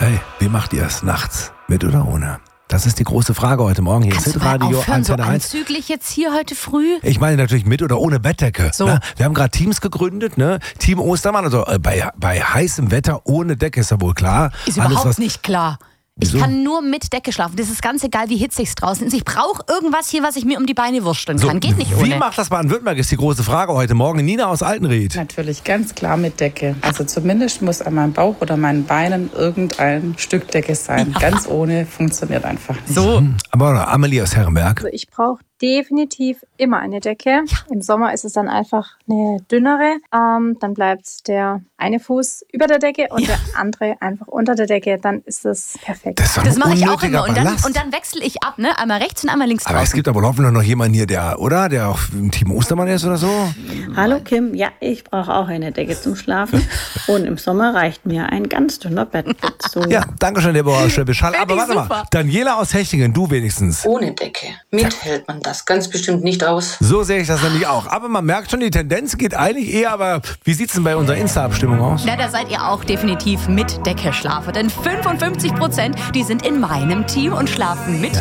Hey, wie macht ihr es nachts? Mit oder ohne? Das ist die große Frage heute Morgen. Hier ist Hitradio so Antenne 1. anzüglich jetzt hier heute früh? Ich meine natürlich mit oder ohne Bettdecke. So. Ne? Wir haben gerade Teams gegründet, ne? Team Ostermann, also bei heißem Wetter ohne Decke ist ja wohl klar. Ist überhaupt nicht klar. Wieso? Ich kann nur mit Decke schlafen. Das ist ganz egal, wie hitzig es draußen ist. Ich brauche irgendwas hier, was ich mir um die Beine wursteln kann. Geht nicht ohne. Wie macht das Baden-Württemberg, ist die große Frage heute Morgen. Nina aus Altenried. Natürlich, ganz klar mit Decke. Also zumindest muss an meinem Bauch oder meinen Beinen irgendein Stück Decke sein. Ganz ohne funktioniert einfach nicht. So. Aber Amelie aus Herrenberg. Also ich brauche definitiv immer eine Decke. Ja. Im Sommer ist es dann einfach eine dünnere. Dann bleibt der eine Fuß über der Decke und der andere einfach unter der Decke. Dann ist das perfekt. Das mache ich auch immer. Und dann wechsle ich ab, ne? Einmal rechts und einmal links Aber draußen. es gibt aber hoffentlich noch jemanden hier, der auch im Team Ostermann ist oder so. Hallo Kim, ja, ich brauche auch eine Decke zum Schlafen. Und im Sommer reicht mir ein ganz dünner Bettbezug. Ja, danke schön, Deborah Schwäbisch-Hall. Aber warte super. mal, Daniela aus Hechingen, du wenigstens. Ohne Decke. Mit hält man das ganz bestimmt nicht aus. So sehe ich das nämlich auch. Aber man merkt schon, die Tendenz geht eigentlich eher, aber wie sieht es denn bei unserer Insta-Abstimmung aus? Na, da seid ihr auch definitiv mit Decke schlafen. Denn 55%, die sind in meinem Team und schlafen mit